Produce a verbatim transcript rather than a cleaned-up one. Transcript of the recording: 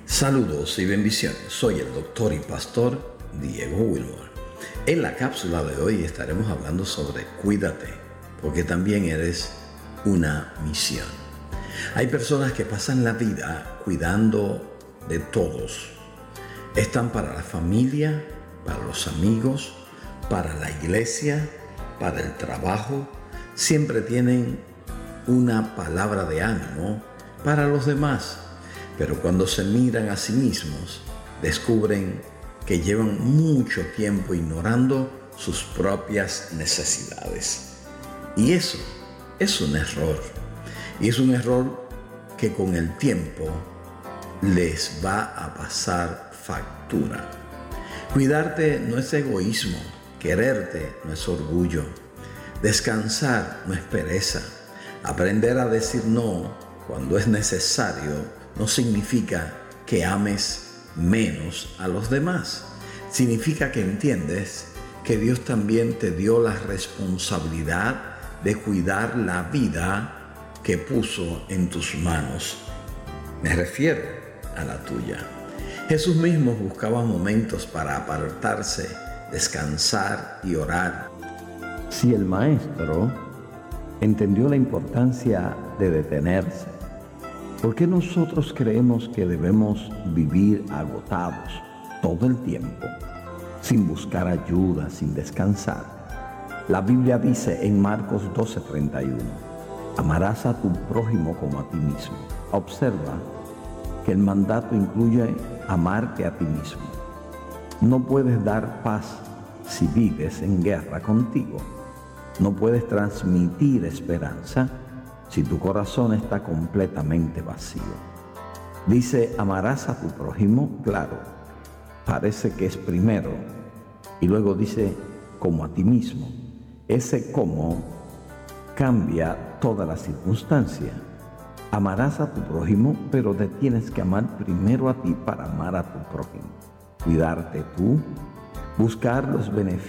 Saludos y bendiciones. Soy el doctor y pastor Diego Wilmore. En la cápsula de hoy estaremos hablando sobre cuídate, porque también eres una misión. Hay personas que pasan la vida cuidando de todos. Están para la familia, para los amigos, para la iglesia, para el trabajo. Siempre tienen una palabra de ánimo para los demás. Pero cuando se miran a sí mismos, descubren que llevan mucho tiempo ignorando sus propias necesidades. Y eso es un error. Y es un error que con el tiempo les va a pasar factura. Cuidarte no es egoísmo, quererte no es orgullo, descansar no es pereza, aprender a decir no cuando es necesario no significa que ames menos a los demás. Significa que entiendes que Dios también te dio la responsabilidad de cuidar la vida que puso en tus manos. Me refiero a la tuya. Jesús mismo buscaba momentos para apartarse, descansar y orar. Si el Maestro entendió la importancia de detenerse, ¿por qué nosotros creemos que debemos vivir agotados todo el tiempo, sin buscar ayuda, sin descansar? La Biblia dice en Marcos doce treinta y uno, amarás a tu prójimo como a ti mismo. Observa que el mandato incluye amarte a ti mismo. No puedes dar paz si vives en guerra contigo. No puedes transmitir esperanza si tu corazón está completamente vacío. Dice, amarás a tu prójimo, claro, parece que es primero, y luego dice, como a ti mismo. Ese como cambia toda la circunstancia. Amarás a tu prójimo, pero te tienes que amar primero a ti para amar a tu prójimo. Cuidarte tú, buscar los beneficios